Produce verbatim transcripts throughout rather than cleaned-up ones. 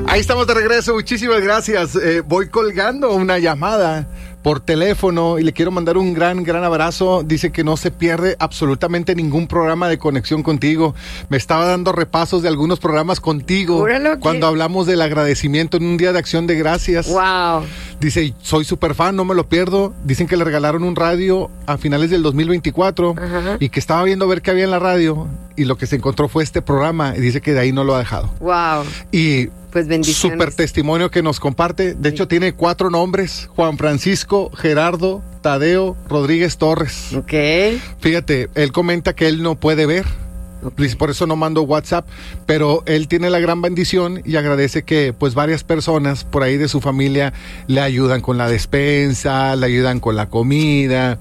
Ahí estamos de regreso, muchísimas gracias. Eh, voy colgando una llamada por teléfono y le quiero mandar un gran, gran abrazo. Dice que no se pierde absolutamente ningún programa de conexión contigo. Me estaba dando repasos de algunos programas contigo. Júralo que... cuando hablamos del agradecimiento en un día de acción de gracias. Wow. Dice, soy súper fan, no me lo pierdo. Dicen que le regalaron un radio a finales del dos mil veinticuatro. Ajá. Y que estaba viendo a ver qué había en la radio y lo que se encontró fue este programa y dice que de ahí no lo ha dejado. Wow. Y pues bendiciones. Súper testimonio que nos comparte. De sí. hecho, tiene cuatro nombres: Juan Francisco, Gerardo, Tadeo, Rodríguez Torres. Ok. Fíjate, él comenta que él no puede ver. Okay. Por eso no mando WhatsApp, pero él tiene la gran bendición y agradece que pues varias personas por ahí de su familia le ayudan con la despensa, le ayudan con la comida.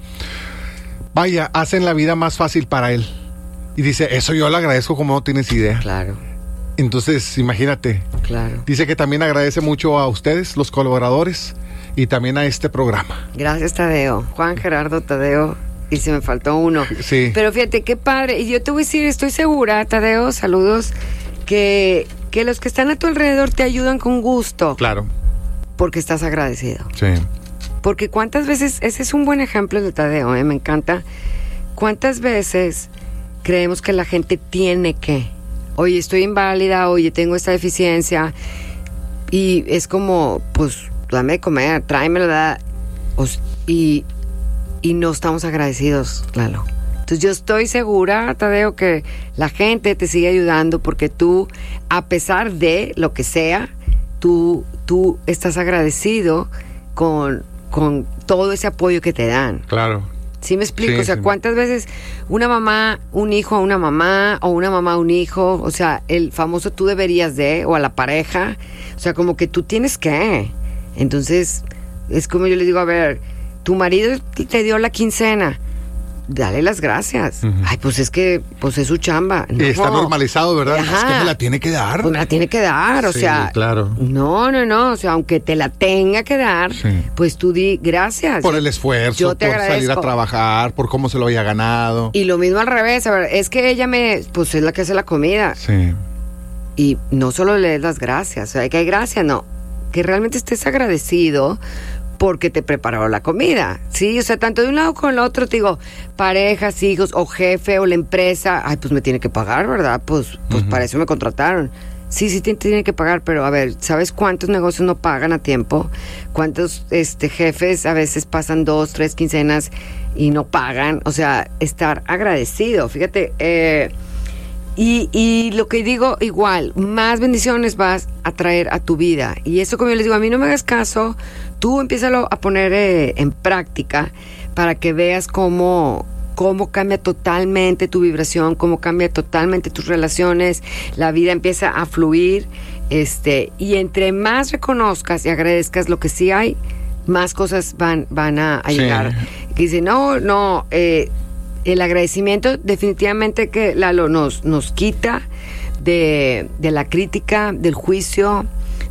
Vaya, hacen la vida más fácil para él. Y dice, eso yo le agradezco como no tienes idea. Claro. Entonces, imagínate. Claro. Dice que también agradece mucho a ustedes, los colaboradores, y también a este programa. Gracias, Tadeo. Juan, Gerardo, Tadeo. Y se me faltó uno. Sí. Pero fíjate, qué padre. Y yo te voy a decir, estoy segura, Tadeo, saludos, que, que los que están a tu alrededor te ayudan con gusto. Claro. Porque estás agradecido. Sí. Porque cuántas veces, ese es un buen ejemplo de Tadeo, ¿eh? Me encanta. ¿Cuántas veces creemos que la gente tiene que? Oye, estoy inválida, oye, tengo esta deficiencia. Y es como, pues, dame de comer, tráemelo, da. Y... Y no estamos agradecidos, Lalo. Entonces yo estoy segura, Tadeo, que la gente te sigue ayudando porque tú, a pesar de lo que sea, tú, tú estás agradecido con, con todo ese apoyo que te dan. Claro. ¿Sí me explico? Sí, o sea, sí. ¿cuántas veces una mamá, un hijo a una mamá, o una mamá a un hijo? O sea, el famoso tú deberías de, o a la pareja. O sea, como que tú tienes que. Entonces, es como yo les digo, a ver... Tu marido te dio la quincena, dale las gracias. Uh-huh. Ay, pues es que pues es su chamba. No. Está normalizado, ¿verdad? Ajá. Es que me la tiene que dar. Pues me la tiene que dar, o sí, sea. Claro. No, no, no, o sea, aunque te la tenga que dar, sí. Pues tú di gracias. Por el esfuerzo, yo te por agradezco. Salir a trabajar, por cómo se lo haya ganado. Y lo mismo al revés, a ver, es que ella me, pues es la que hace la comida. Sí. Y no solo le des las gracias, o sea, que hay gracias, no. Que realmente estés agradecido porque te preparó la comida, ¿sí? O sea, tanto de un lado como el otro, te digo, parejas, hijos, o jefe, o la empresa, ay, pues me tiene que pagar, ¿verdad? Pues, pues uh-huh. Para eso me contrataron. Sí, sí, te tiene que pagar, pero a ver, ¿sabes cuántos negocios no pagan a tiempo? ¿Cuántos este, jefes a veces pasan dos, tres quincenas y no pagan? O sea, estar agradecido, fíjate, eh... Y, y lo que digo, igual, más bendiciones vas a traer a tu vida. Y eso, como yo les digo, a mí no me hagas caso, tú empiézalo a poner eh, en práctica para que veas cómo, cómo cambia totalmente tu vibración, cómo cambia totalmente tus relaciones, la vida empieza a fluir. este Y entre más reconozcas y agradezcas lo que sí hay, más cosas van, van a, a llegar. Sí. Que dice, no, no, eh, el agradecimiento definitivamente que Lalo nos, nos quita de, de la crítica, del juicio,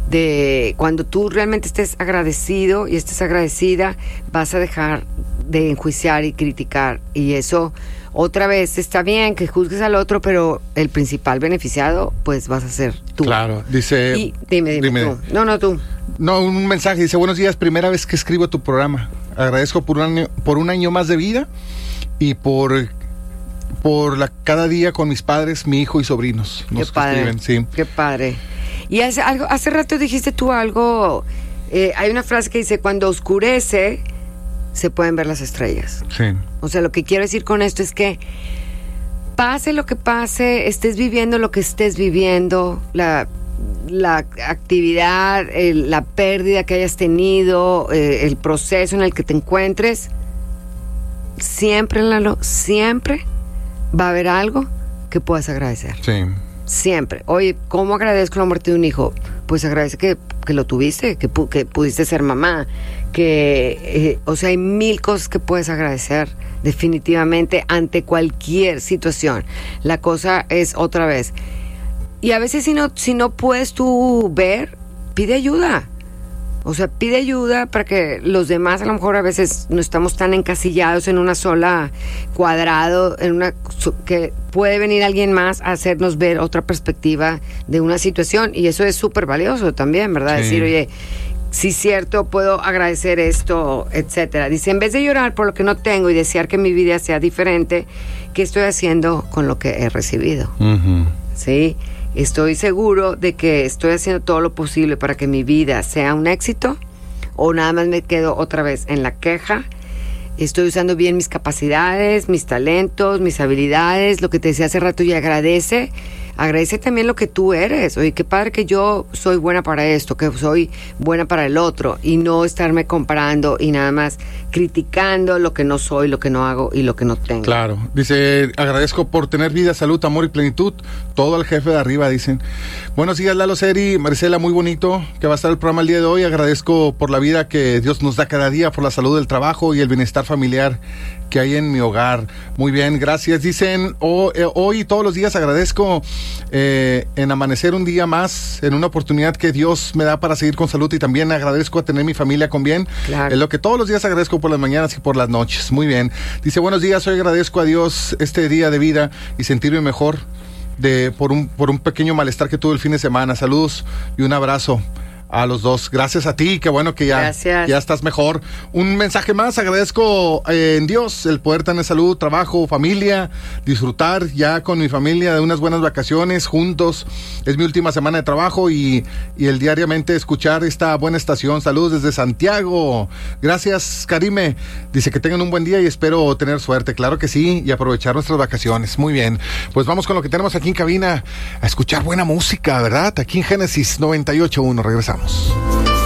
de cuando tú realmente estés agradecido y estés agradecida, vas a dejar de enjuiciar y criticar. Y eso, otra vez, está bien que juzgues al otro, pero el principal beneficiado, pues vas a ser tú. Claro, dice... Y, dime, dime, dime, tú. No, no, tú. No, un mensaje, dice, buenos días, primera vez que escribo tu programa. Agradezco por un año, por un año más de vida y por por la cada día con mis padres, mi hijo y sobrinos. Qué padre, escriben, sí. Qué padre. Y hace algo, hace rato dijiste tú algo, eh, hay una frase que dice, cuando oscurece, se pueden ver las estrellas. Sí. O sea, lo que quiero decir con esto es que pase lo que pase, estés viviendo lo que estés viviendo, la, la actividad, el, la pérdida que hayas tenido, eh, el proceso en el que te encuentres, siempre, Lalo, siempre va a haber algo que puedas agradecer. Sí. Siempre. Oye, ¿cómo agradezco la muerte de un hijo? Pues agradece que, que lo tuviste, que, pu- que pudiste ser mamá, que, eh, o sea, hay mil cosas que puedes agradecer definitivamente ante cualquier situación. La cosa es otra vez. Y a veces si no, si no puedes tú ver, pide ayuda. O sea, pide ayuda para que los demás, a lo mejor a veces no estamos tan encasillados en una sola cuadrado, en una que puede venir alguien más a hacernos ver otra perspectiva de una situación, y eso es súper valioso también, ¿verdad? Sí. Decir, oye, sí, cierto, puedo agradecer esto, etcétera. Dice, en vez de llorar por lo que no tengo y desear que mi vida sea diferente, ¿qué estoy haciendo con lo que he recibido? Uh-huh. ¿Sí? Estoy seguro de que estoy haciendo todo lo posible para que mi vida sea un éxito, o nada más me quedo otra vez en la queja. Estoy usando bien mis capacidades, mis talentos, mis habilidades, lo que te decía hace rato, y agradece. Agradece también lo que tú eres. Oye, qué padre que yo soy buena para esto, que soy buena para el otro, y no estarme comparando y nada más criticando lo que no soy, lo que no hago y lo que no tengo. Claro. Dice, agradezco por tener vida, salud, amor y plenitud. Todo al jefe de arriba, dicen. Buenos días, Lalo, Seri, Maricela, muy bonito que va a estar el programa el día de hoy. Agradezco por la vida que Dios nos da cada día, por la salud del trabajo y el bienestar familiar que hay en mi hogar. Muy bien, gracias. Dicen, oh, eh, hoy todos los días agradezco eh, en amanecer un día más, en una oportunidad que Dios me da para seguir con salud, y también agradezco a tener mi familia con bien. Claro. Es lo que todos los días agradezco por las mañanas y por las noches. Muy bien. Dice, buenos días, hoy agradezco a Dios este día de vida y sentirme mejor de por un, por un pequeño malestar que tuve el fin de semana. Saludos y un abrazo a los dos. Gracias a ti, qué bueno que ya, ya estás mejor. Un mensaje más, agradezco eh, en Dios el poder tener salud, trabajo, familia, disfrutar ya con mi familia de unas buenas vacaciones juntos. Es mi última semana de trabajo y, y el diariamente escuchar esta buena estación. Saludos desde Santiago. Gracias, Karime. Dice que tengan un buen día y espero tener suerte. Claro que sí, y aprovechar nuestras vacaciones. Muy bien, pues vamos con lo que tenemos aquí en cabina, a escuchar buena música, ¿verdad? Aquí en Génesis noventa y ocho punto uno, regresamos.